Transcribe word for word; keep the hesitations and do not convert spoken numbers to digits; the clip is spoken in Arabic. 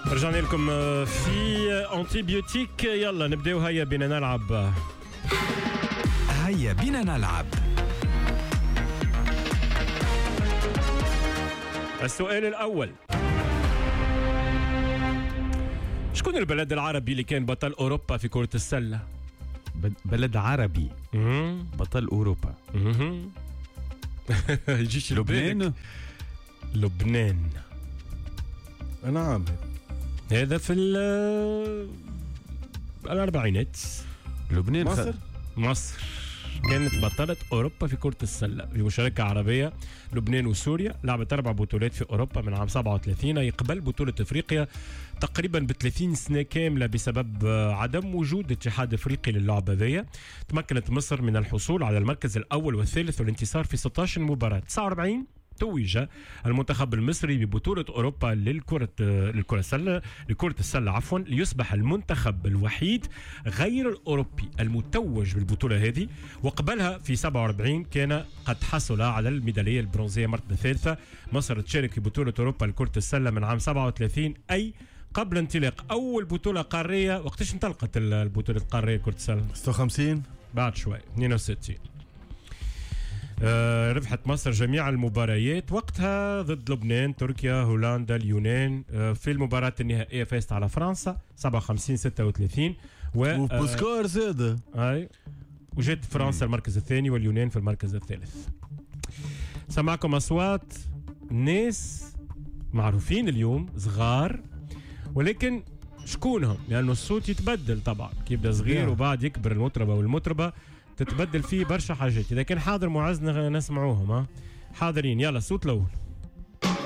رجعنا لكم في انتيبيوتيك. يلا نبداو. هيا بينا نلعب. هيا بينا نلعب. السؤال الأول: شكون البلد العربي اللي كان بطل أوروبا في كرة السلة؟ بلد عربي بطل أوروبا. يجيش لبنان. لبنان. نعم، هذا في الأربعينات. لبنان. مصر. مصر كانت بطلة أوروبا في كرة السلة بمشاركة عربية. لبنان وسوريا لعبت أربع بطولات في أوروبا من عام سبعة وثلاثين، يقبل بطولة أفريقيا تقريبا بثلاثين سنة كاملة بسبب عدم وجود اتحاد أفريقي للعبة ذي. تمكنت مصر من الحصول على المركز الأول والثالث والانتصار في ستة عشر مباراة. تسعة وأربعين توج المنتخب المصري ببطولة أوروبا للكرة للكرة السلة لكرة السلة عفوا ليصبح المنتخب الوحيد غير الأوروبي المتوج بالبطولة هذه. وقبلها في سبعة وأربعين كان قد حصل على الميدالية البرونزية مرة ثالثة. مصر تشارك في بطولة أوروبا لكرة السلة من عام سبعة وثلاثين، أي قبل انطلاق أول بطولة قارية. وقتاش انطلقت البطولة القارية كرة السلة؟ ستة وخمسين بعد شوي اثنين وستين. آه ربحت مصر جميع المباريات وقتها ضد لبنان، تركيا، هولندا، اليونان. آه في المباراة النهائية فازت على فرنسا سبعة وخمسين ستة وثلاثين و وبوسكور زاد. اي وجت فرنسا المركز الثاني واليونان في المركز الثالث. سمعكم اصوات ناس معروفين اليوم صغار، ولكن شكونهم؟ لانه الصوت يتبدل طبعا، يبدا صغير وبعد يكبر المطربه والمطربه تتبدل فيه برشا حاجات. اذا كان حاضر معزنا نسمعوهم. ها حاضرين؟ يلا صوت الاول.